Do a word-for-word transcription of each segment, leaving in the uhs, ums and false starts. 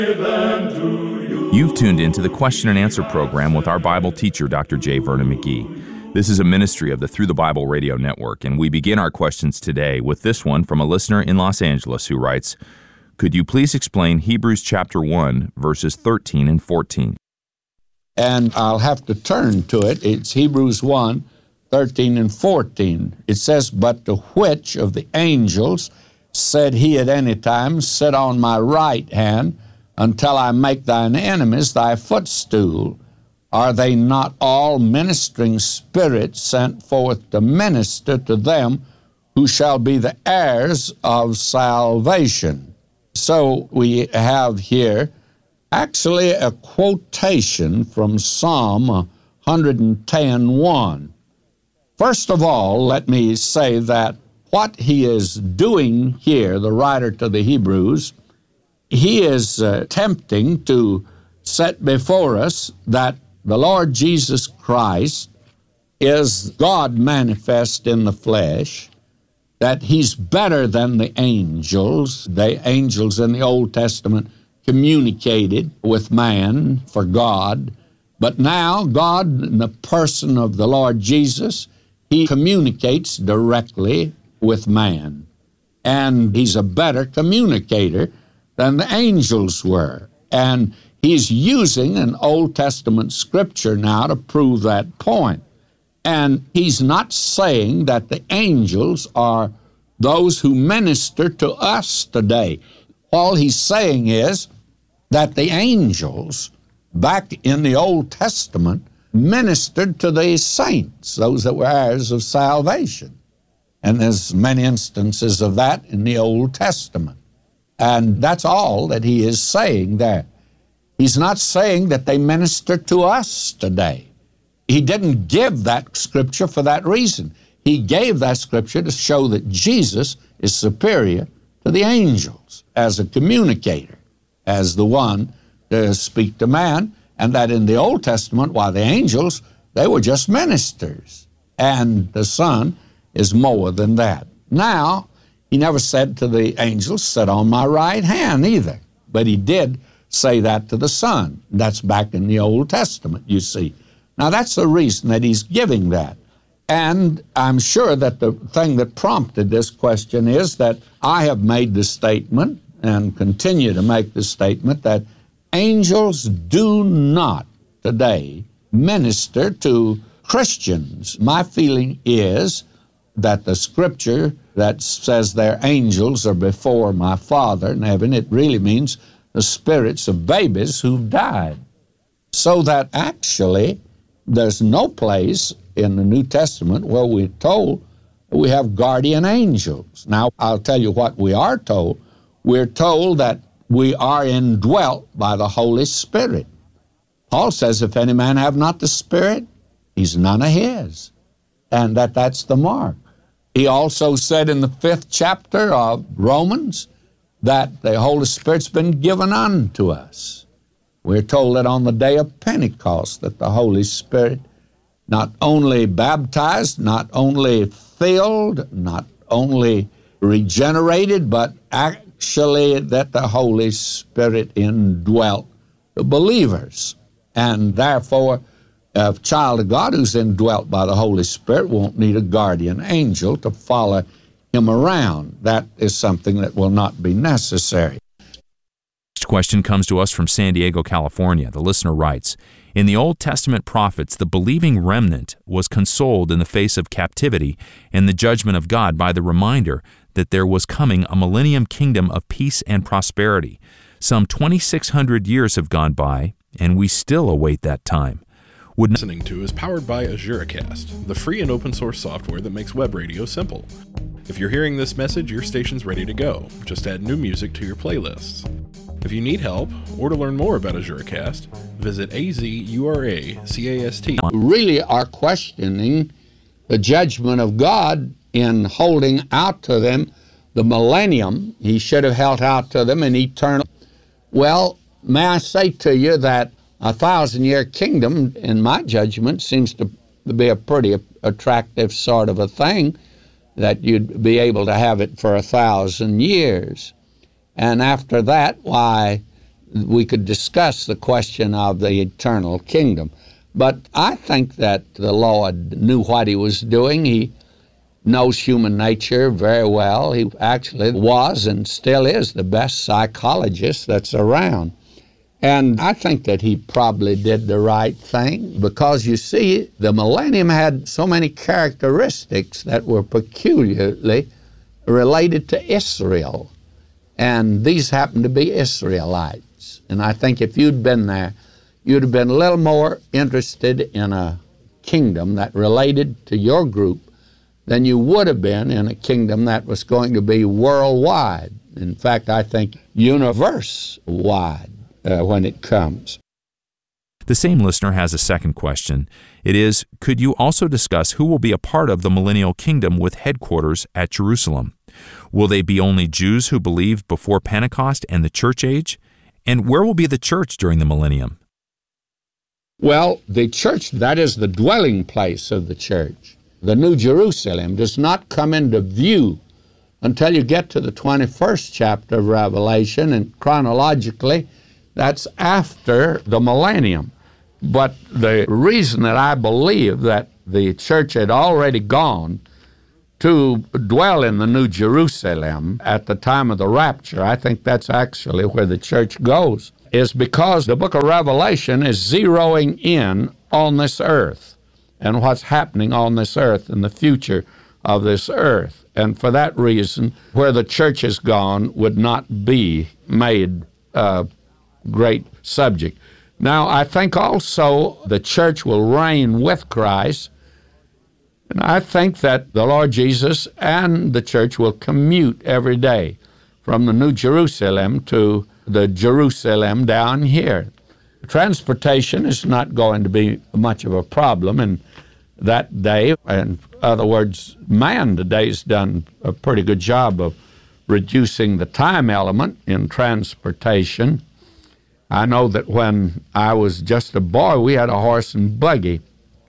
You've tuned into the question and answer program with our Bible teacher, Doctor J. Vernon McGee. This is a ministry of the Through the Bible Radio Network, and we begin our questions today with this one from a listener in Los Angeles who writes, "Could you please explain Hebrews chapter one, verses thirteen and fourteen? And I'll have to turn to it. It's Hebrews one, thirteen and fourteen. It says, "But to which of the angels said he at any time, Sit on my right hand, until I make thine enemies thy footstool? Are they not all ministering spirits sent forth to minister to them who shall be the heirs of salvation?" So we have here actually a quotation from Psalm one ten, one. First of all, let me say that what he is doing here, the writer to the Hebrews, he is uh, attempting to set before us that the Lord Jesus Christ is God manifest in the flesh, that he's better than the angels. The angels in the Old Testament communicated with man for God, but now God, in the person of the Lord Jesus, he communicates directly with man, and he's a better communicator than the angels were. And he's using an Old Testament scripture now to prove that point. And he's not saying that the angels are those who minister to us today. All he's saying is that the angels back in the Old Testament ministered to the saints, those that were heirs of salvation. And there's many instances of that in the Old Testament. And that's all that he is saying there. He's not saying that they minister to us today. He didn't give that scripture for that reason. He gave that scripture to show that Jesus is superior to the angels as a communicator, as the one to speak to man, and that in the Old Testament, while the angels, they were just ministers, and the Son is more than that. Now, he never said to the angels, "Sit on my right hand," either, but he did say that to the Son. That's back in the Old Testament, you see. Now, that's the reason that he's giving that. And I'm sure that the thing that prompted this question is that I have made the statement and continue to make the statement that angels do not today minister to Christians. My feeling is that the scripture that says their angels are before my Father in heaven, it really means the spirits of babies who've died. So that actually there's no place in the New Testament where we're told we have guardian angels. Now, I'll tell you what we are told. We're told that we are indwelt by the Holy Spirit. Paul says, if any man have not the Spirit, he's none of his, and that that's the mark. He also said in the fifth chapter of Romans that the Holy Spirit's been given unto us. We're told that on the day of Pentecost that the Holy Spirit not only baptized, not only filled, not only regenerated, but actually that the Holy Spirit indwelt the believers. And therefore, a child of God who's indwelt by the Holy Spirit won't need a guardian angel to follow him around. That is something that will not be necessary. Next question comes to us from San Diego, California. The listener writes, "In the Old Testament prophets, the believing remnant was consoled in the face of captivity and the judgment of God by the reminder that there was coming a millennium kingdom of peace and prosperity. Some twenty-six hundred years have gone by, and we still await that time. Would Listening to is powered by AzureCast, the free and open source software that makes web radio simple. If you're hearing this message, your station's ready to go. Just add new music to your playlists. If you need help or to learn more about AzureCast, visit A Z U R A C A S T. Really are questioning the judgment of God in holding out to them the millennium. He should have held out to them an eternal. Well, may I say to you that a thousand-year kingdom, in my judgment, seems to be a pretty attractive sort of a thing, that you'd be able to have it for a thousand years. And after that, why, we could discuss the question of the eternal kingdom. But I think that the Lord knew what he was doing. He knows human nature very well. He actually was and still is the best psychologist that's around. And I think that he probably did the right thing because, you see, the millennium had so many characteristics that were peculiarly related to Israel. And these happened to be Israelites. And I think if you'd been there, you'd have been a little more interested in a kingdom that related to your group than you would have been in a kingdom that was going to be worldwide. In fact, I think universe-wide uh, when it comes. The same listener has a second question. It is, could you also discuss who will be a part of the millennial kingdom with headquarters at Jerusalem? Will they be only Jews who believed before Pentecost and the church age? And where will be the church during the millennium? Well, the church, that is the dwelling place of the church. The New Jerusalem does not come into view until you get to the twenty-first chapter of Revelation, and chronologically, that's after the millennium. But the reason that I believe that the church had already gone to dwell in the New Jerusalem at the time of the rapture, I think that's actually where the church goes, is because the book of Revelation is zeroing in on this earth and what's happening on this earth and the future of this earth. And for that reason, where the church is gone would not be made a great subject. Now, I think also the church will reign with Christ, and I think that the Lord Jesus and the church will commute every day from the New Jerusalem to the Jerusalem down here. Transportation is not going to be much of a problem in that day. In other words, man today has done a pretty good job of reducing the time element in transportation. I know that when I was just a boy, we had a horse and buggy,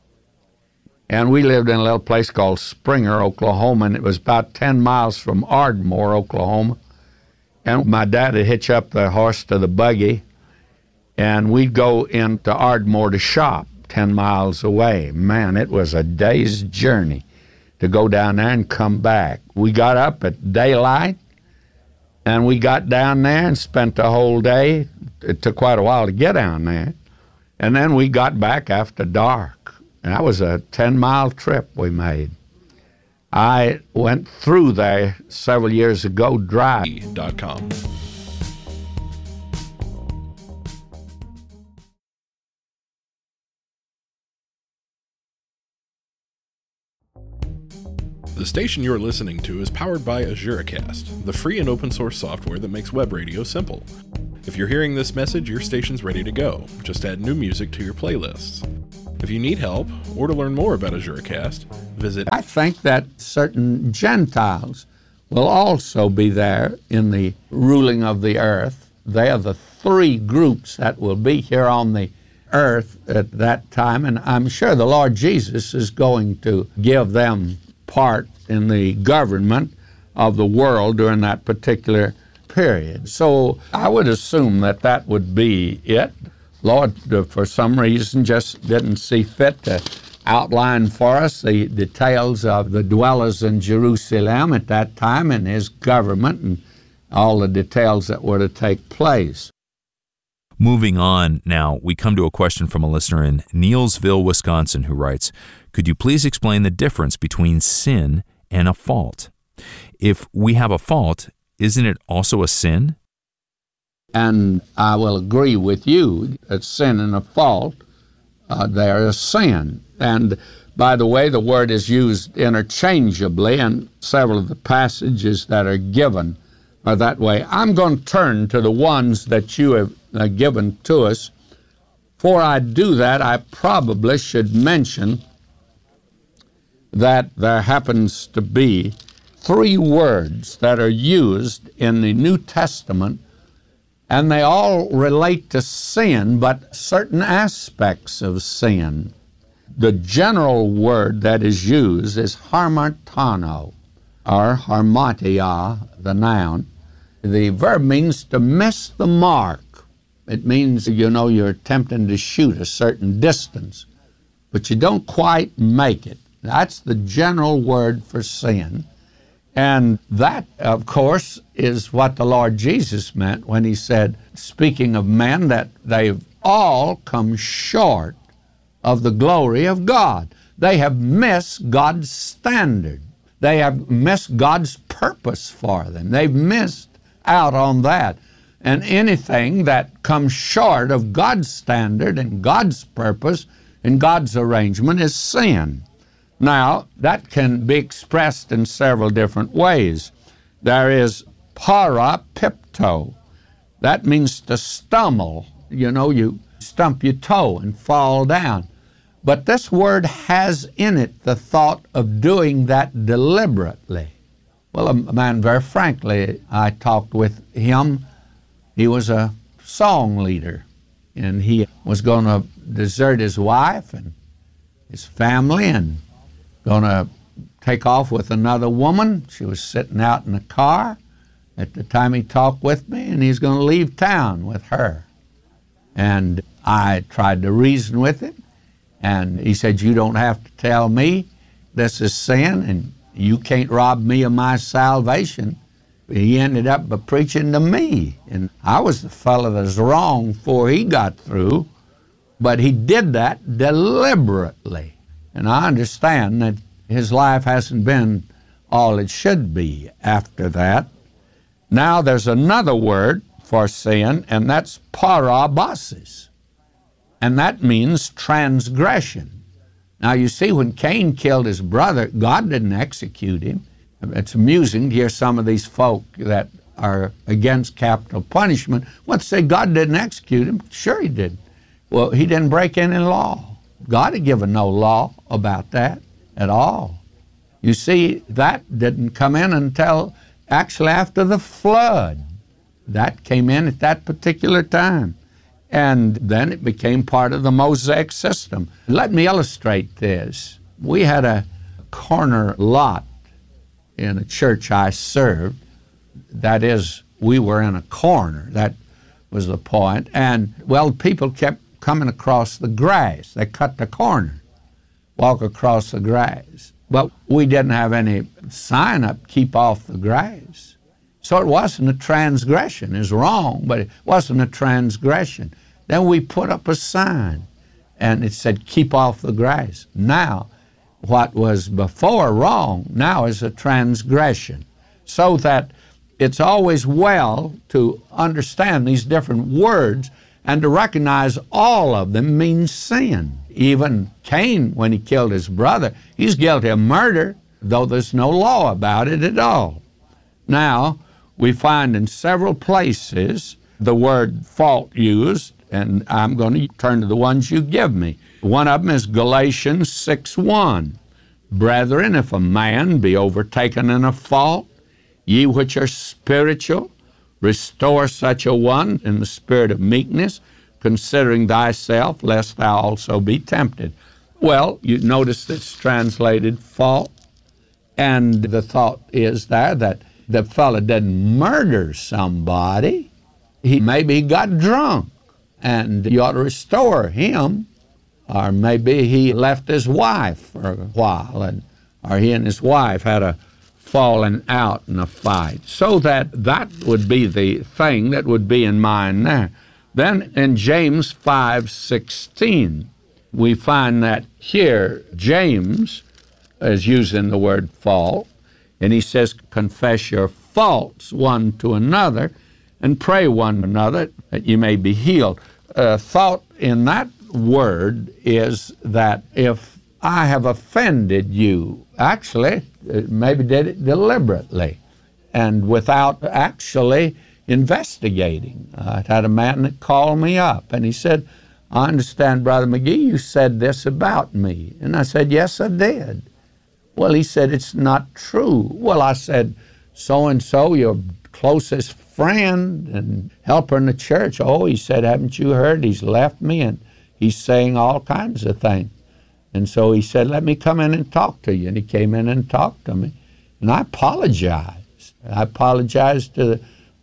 and we lived in a little place called Springer, Oklahoma, and it was about ten miles from Ardmore, Oklahoma. And my dad would hitch up the horse to the buggy, and we'd go into Ardmore to shop ten miles away. Man, it was a day's journey to go down there and come back. We got up at daylight, and we got down there and spent the whole day. It took quite a while to get down there. And then we got back after dark. And that was a ten-mile trip we made. I went through there several years ago driving. Dot com. The station you're listening to is powered by AzureCast, the free and open source software that makes web radio simple. If you're hearing this message, your station's ready to go. Just add new music to your playlists. If you need help or to learn more about AzureCast, visit... I think that certain Gentiles will also be there in the ruling of the earth. They are the three groups that will be here on the earth at that time, and I'm sure the Lord Jesus is going to give them part in the government of the world during that particular period. So I would assume that that would be it. Lord, for some reason, just didn't see fit to outline for us the details of the dwellers in Jerusalem at that time and his government and all the details that were to take place. Moving on now, we come to a question from a listener in Neillsville, Wisconsin, who writes, could you please explain the difference between sin and a fault? If we have a fault, isn't it also a sin? And I will agree with you that sin and a fault, uh, they are a sin. And by the way, the word is used interchangeably, and several of the passages that are given are that way. I'm going to turn to the ones that you have uh, given to us. Before I do that, I probably should mention that there happens to be three words that are used in the New Testament, and they all relate to sin, but certain aspects of sin. The general word that is used is harmatano, or harmatia, the noun. The verb means to miss the mark, It means, you know, you're attempting to shoot a certain distance, but you don't quite make it. That's the general word for sin. And that, of course, is what the Lord Jesus meant when he said, speaking of men, that they've all come short of the glory of God. They have missed God's standard. They have missed God's purpose for them. They've missed out on that. And anything that comes short of God's standard and God's purpose and God's arrangement is sin. Now, that can be expressed in several different ways. There is parapipto. That means to stumble. You know, you stump your toe and fall down. But this word has in it the thought of doing that deliberately. Well, a man, very frankly, I talked with him. He was a song leader, and he was going to desert his wife and his family and going to take off with another woman. She was sitting out in the car at the time he talked with me, and he's going to leave town with her. And I tried to reason with him, and he said, you don't have to tell me this is sin, and you can't rob me of my salvation. He ended up by preaching to me, and I was the fellow that was wrong before he got through, but he did that deliberately. And I understand that his life hasn't been all it should be after that. Now there's another word for sin, and that's parabasis, and that means transgression. Now you see, when Cain killed his brother, God didn't execute him. It's amusing to hear some of these folk that are against capital punishment. What say God didn't execute him? Sure he did. Well, he didn't break any law. God had given no law about that at all. You see, that didn't come in until actually after the flood. That came in at that particular time. And then it became part of the Mosaic system. Let me illustrate this. We had a corner lot in a church I served. That is, we were in a corner. That was the point. And, well, people kept coming across the grass. They cut the corner, walk across the grass. But we didn't have any sign up, keep off the grass. So it wasn't a transgression. It's wrong, but it wasn't a transgression. Then we put up a sign, and it said, keep off the grass. Now, what was before wrong now is a transgression. So that it's always well to understand these different words and to recognize all of them mean sin. Even Cain, when he killed his brother, he's guilty of murder, though there's no law about it at all. Now, we find in several places the word fault used, and I'm going to turn to the ones you give me. One of them is Galatians six one. Brethren, if a man be overtaken in a fault, ye which are spiritual, restore such a one in the spirit of meekness, considering thyself, lest thou also be tempted. Well, you notice it's translated fault, and the thought is there that the fellow didn't murder somebody. He maybe got drunk, and you ought to restore him. Or maybe he left his wife for a while, and or he and his wife had a falling out in a fight. So that that would be the thing that would be in mind there. Then in James five sixteen, we find that here James is using the word fault, and he says, confess your faults one to another and pray one another that you may be healed. Uh, thought in that word is that if I have offended you, actually, maybe did it deliberately and without actually investigating. I had a man that called me up, and he said, I understand, Brother McGee, you said this about me. And I said, yes, I did. Well, he said, it's not true. Well, I said, so-and-so, your closest friend and helper in the church. Oh, he said, haven't you heard? He's left me, and he's saying all kinds of things. And so he said, let me come in and talk to you. And he came in and talked to me. And I apologized. I apologized to the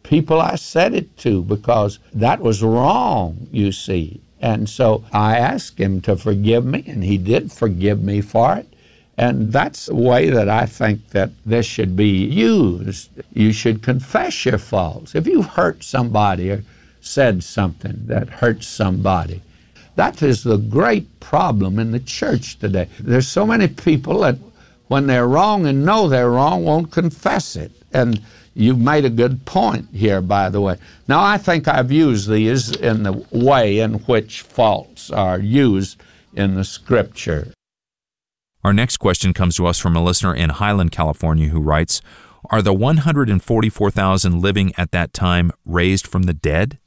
people I said it to, because that was wrong, you see. And so I asked him to forgive me, and he did forgive me for it. And that's the way that I think that this should be used. You should confess your faults. If you've hurt somebody or said something that hurts somebody, that is the great problem in the church today. There's so many people that when they're wrong and know they're wrong won't confess it. And you've made a good point here, by the way. Now, I think I've used these in the way in which faults are used in the Scripture. Our next question comes to us from a listener in Highland, California, who writes, "Are the one hundred forty-four thousand living at that time raised from the dead?"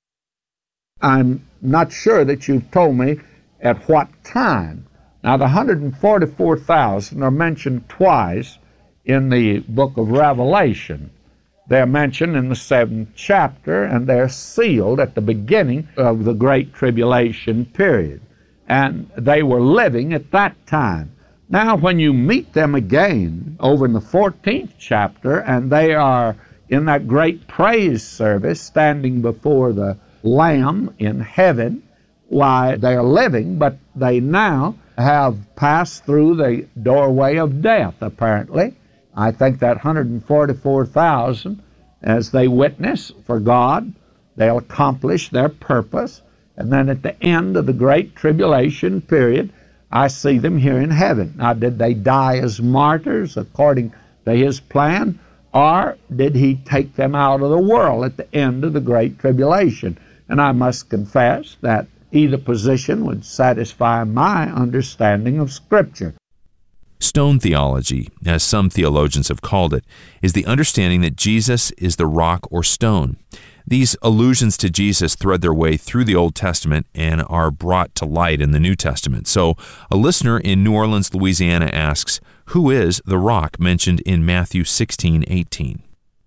I'm not sure that you've told me at what time. Now, the one hundred forty-four thousand are mentioned twice in the book of Revelation. They're mentioned in the seventh chapter, and they're sealed at the beginning of the Great Tribulation period. And they were living at that time. Now, when you meet them again over in the fourteenth chapter, and they are in that great praise service standing before the Lamb in heaven, why, they are living, but they now have passed through the doorway of death, apparently. I think that one hundred forty-four thousand, as they witness for God, they'll accomplish their purpose, and then at the end of the Great Tribulation period, I see them here in heaven. Now, did they die as martyrs according to His plan, or did He take them out of the world at the end of the Great Tribulation? And I must confess that either position would satisfy my understanding of Scripture. Stone theology, as some theologians have called it, is the understanding that Jesus is the rock or stone. These allusions to Jesus thread their way through the Old Testament and are brought to light in the New Testament. So a listener in New Orleans, Louisiana asks, who is the rock mentioned in Matthew sixteen eighteen?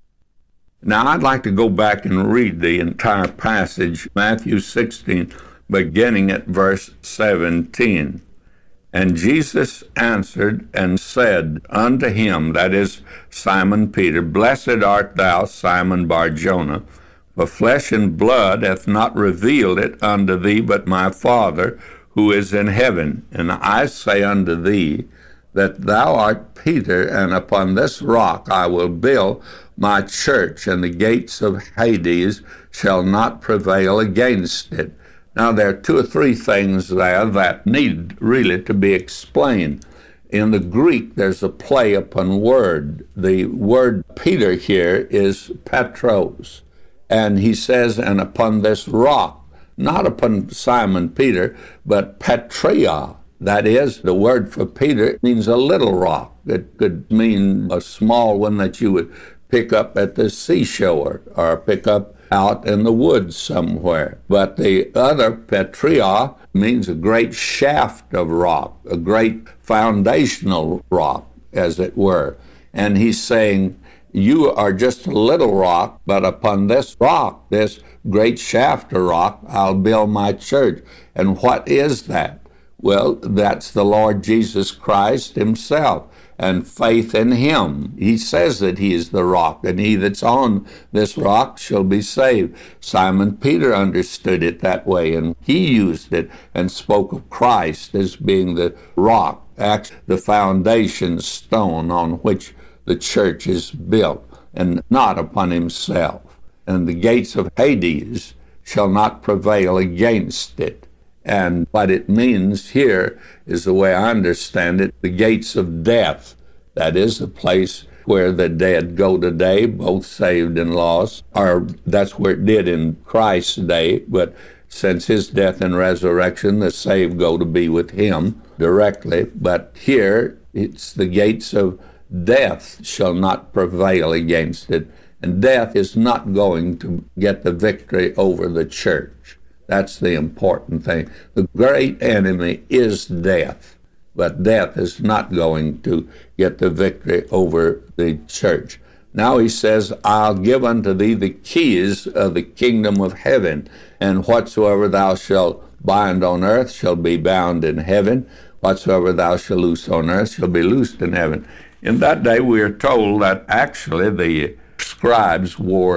Now, I'd like to go back and read the entire passage, Matthew sixteen, beginning at verse seventeen. And Jesus answered and said unto him, that is Simon Peter, Blessed art thou, Simon Bar-Jonah, for flesh and blood hath not revealed it unto thee, but my Father who is in heaven. And I say unto thee, that thou art Peter, and upon this rock I will build my church, and the gates of Hades shall not prevail against it. Now, there are two or three things there that need really to be explained. In the Greek, there's a play upon word. The word Peter here is Petros. And he says, and upon this rock, not upon Simon Peter, but Petria. That is, the word for Peter means a little rock. It could mean a small one that you would pick up at the seashore or pick up out in the woods somewhere. But the other, Petria, means a great shaft of rock, a great foundational rock, as it were. And he's saying, you are just a little rock, but upon this rock, this great shaft of rock, I'll build my church. And what is that? Well, that's the Lord Jesus Christ Himself, and faith in Him. He says that He is the rock, and he that's on this rock shall be saved. Simon Peter understood it that way, and he used it and spoke of Christ as being the rock, actually the foundation stone on which the church is built, and not upon himself. And the gates of Hades shall not prevail against it. And what it means here is, the way I understand it, the gates of death. That is the place where the dead go today, both saved and lost. Or that's where it did in Christ's day, but since His death and resurrection, the saved go to be with Him directly. But here, it's the gates of death shall not prevail against it. And death is not going to get the victory over the church. That's the important thing. The great enemy is death, but death is not going to get the victory over the church. Now he says, I'll give unto thee the keys of the kingdom of heaven, and whatsoever thou shalt bind on earth shall be bound in heaven, whatsoever thou shalt loose on earth shall be loosed in heaven. In that day we are told that actually the scribes wore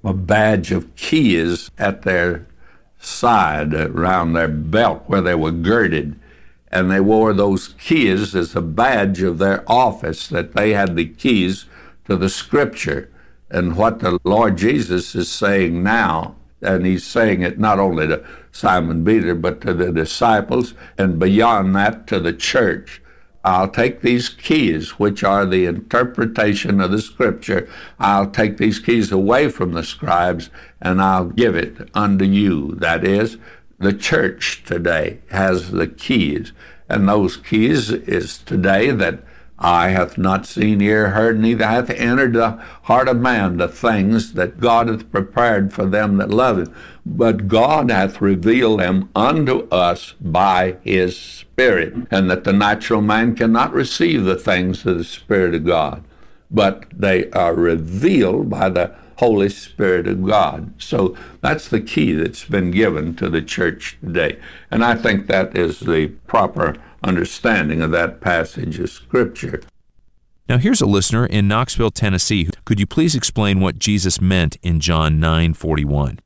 a badge of keys at their side, around their belt where they were girded. And they wore those keys as a badge of their office, that they had the keys to the Scripture. And what the Lord Jesus is saying now, and he's saying it not only to Simon Peter, but to the disciples, and beyond that to the church. I'll take these keys, which are the interpretation of the Scripture, I'll take these keys away from the scribes, and I'll give it unto you. That is, the church today has the keys. And those keys is today that eye hath not seen, ear heard, neither hath entered the heart of man the things that God hath prepared for them that love him. But God hath revealed them unto us by his Spirit, and that the natural man cannot receive the things of the Spirit of God, but they are revealed by the Holy Spirit of God. So that's the key that's been given to the church today. And I think that is the proper understanding of that passage of Scripture. Now here's a listener in Knoxville, Tennessee. Could you please explain what Jesus meant in John nine forty-one?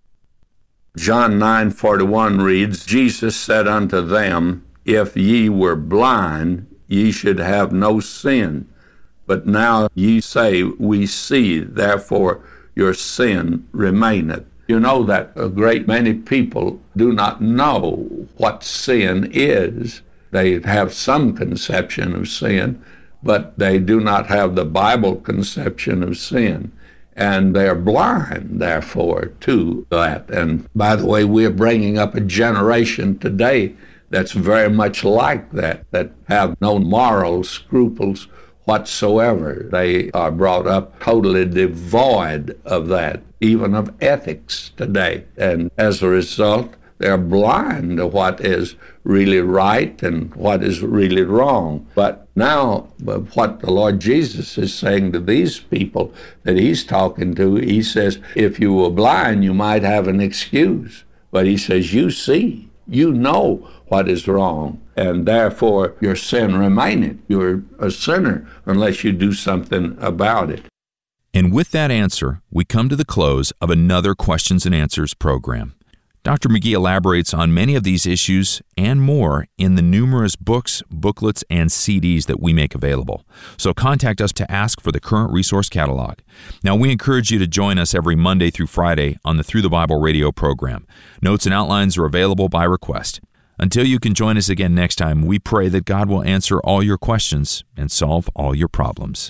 John nine forty-one reads, Jesus said unto them, If ye were blind, ye should have no sin. But now ye say, We see, therefore your sin remaineth. You know that a great many people do not know what sin is. They have some conception of sin, but they do not have the Bible conception of sin. And they're blind, therefore, to that. And by the way, we're bringing up a generation today that's very much like that, that have no moral scruples whatsoever. They are brought up totally devoid of that, even of ethics today. And as a result, they're blind to what is really right and what is really wrong. But now, what the Lord Jesus is saying to these people that he's talking to, he says, if you were blind, you might have an excuse. But he says, you see, you know what is wrong, and therefore your sin remaineth. You're a sinner unless you do something about it. And with that answer, we come to the close of another Questions and Answers program. Doctor McGee elaborates on many of these issues and more in the numerous books, booklets, and C Ds that we make available. So contact us to ask for the current resource catalog. Now, we encourage you to join us every Monday through Friday on the Through the Bible radio program. Notes and outlines are available by request. Until you can join us again next time, we pray that God will answer all your questions and solve all your problems.